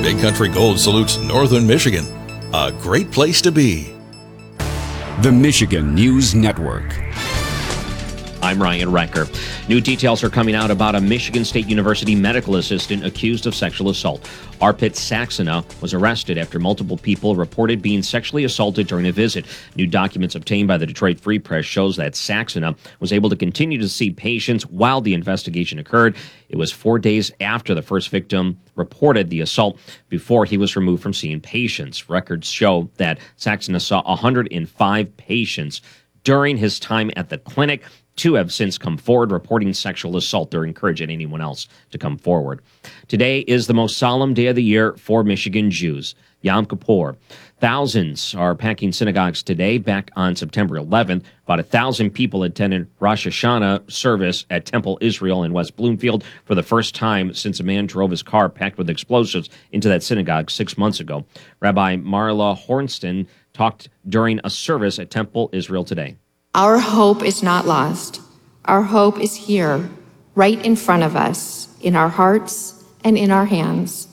Big Country Gold salutes Northern Michigan. A great place to be. The Michigan News Network. I'm Ryan Recker. New details are coming out about a Michigan State University medical assistant accused of sexual assault. Arpit Saxena was arrested after multiple people reported being sexually assaulted during a visit. New documents obtained by the Detroit Free Press shows that Saxena was able to continue to see patients while the investigation occurred. It was 4 days after the first victim reported the assault before he was removed from seeing patients. Records show that Saxena saw 105 patients during his time at the clinic. Two have since come forward reporting sexual assault. They're encouraging anyone else to come forward. Today is the most solemn day of the year for Michigan Jews, Yom Kippur. Thousands are packing synagogues today. Back on September 11th, about 1,000 people attended Rosh Hashanah service at Temple Israel in West Bloomfield for the first time since a man drove his car packed with explosives into that synagogue 6 months ago. Rabbi Marla Hornston talked during a service at Temple Israel today. Our hope is not lost. Our hope is here, right in front of us, in our hearts and in our hands.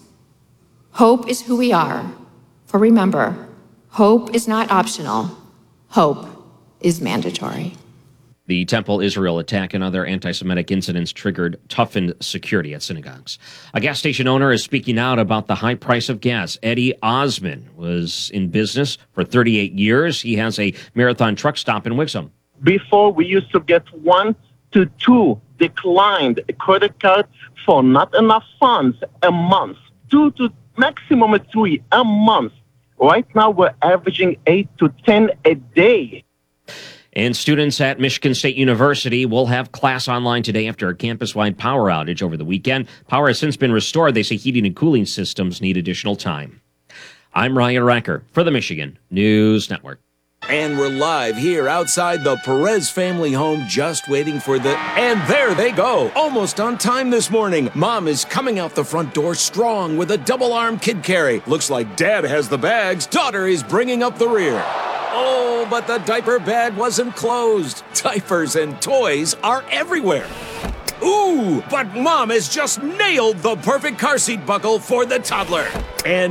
Hope is who we are. For remember, hope is not optional. Hope is mandatory. The Temple Israel attack and other anti-Semitic incidents triggered toughened security at synagogues. A gas station owner is speaking out about the high price of gas. Eddie Osman was in business for 38 years. He has a Marathon truck stop in Wixom. Before, we used to get 1 to 2 declined credit card for not enough funds a month, 2 to maximum 3 a month. Right now, we're averaging 8 to 10 a day. And students at Michigan State University will have class online today after a campus-wide power outage over the weekend. Power has since been restored. They say heating and cooling systems need additional time. I'm Ryan Recker for the Michigan News Network. And we're live here outside the Perez family home, just waiting for the... And there they go, almost on time this morning. Mom is coming out the front door strong with a double-arm kid carry. Looks like Dad has the bags. Daughter is bringing up the rear. Oh, but the diaper bag wasn't closed. Diapers and toys are everywhere. Ooh, but Mom has just nailed the perfect car seat buckle for the toddler. And